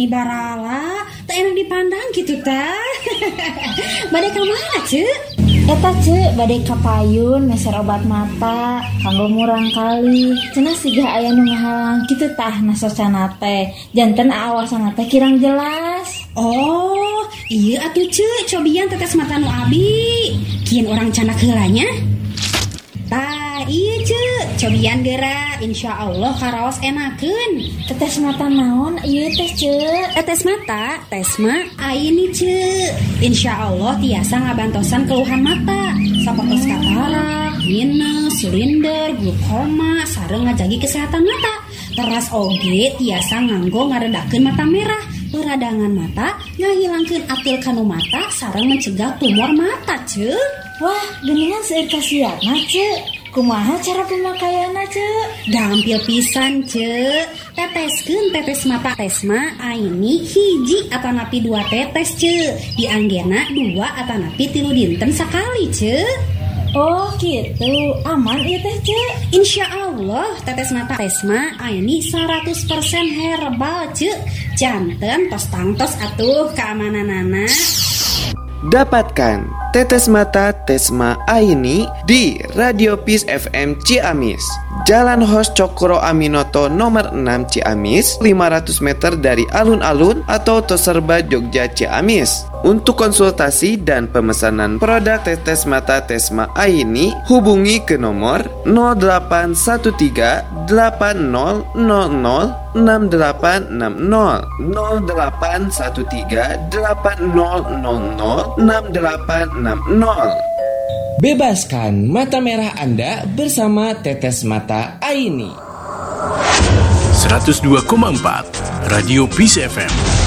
geni barala, tak enak dipandang gitu tah. Bade ka mana, Ceu? Eta Ceu, bade ka payun meser obat mata, kanggo murang kali. Cenah siga aya nu ngahalang kitu tah nasosana teh. Janten aawasana teh kirang jelas. Oh, iya atuh Ceu, cobian tetes mata nu abi. Kieun orang canak heulanya. Tah, iya Ceu, cobian geura, insyaallah karaos enakeun. Tetes mata naon ieu teh Ceu? Tetes mata, tesma ayeuni Ceu. Insyaallah tiasa ngabantosan keluhan mata, sapotos katarak, minus, silinder, glaukoma, sareng ngajagi kesehatan mata. Teras oge tiasa nganggo ngaredakeun mata merah, peradangan mata, ngahilangkeun atil kanu mata, sareng mencegah tumor mata Ceu. Wah, geuningan seueur kasiatna Ceu. Kumaha cara pemakaianna Ceu? Gampil pisan Ceu. Teteskeun tetes mata tesma ayeuni hiji atanapi 2 tetes Ceu. Dianggena 2 atanapi 3 dinten sakali Ceu. Oh gitu, aman ieu teh Ceu. Insyaallah tetes mata tesma ayeuni 100% herbal Ceu. Janten tos tangtos atuh keamananana. Dapatkan tetes mata Tesma Aini di Radio Peace FM Ciamis, Jalan Hos Cokro Aminoto nomor 6 Ciamis, 500 meter dari alun-alun atau Toserba Jogja Ciamis. Untuk konsultasi dan pemesanan produk tetes mata Tesma Aini, hubungi ke nomor 0813 8000 6860 0813 8000 6860. Bebaskan mata merah Anda bersama Tetes Mata Aini. 102,4 Radio Peace FM.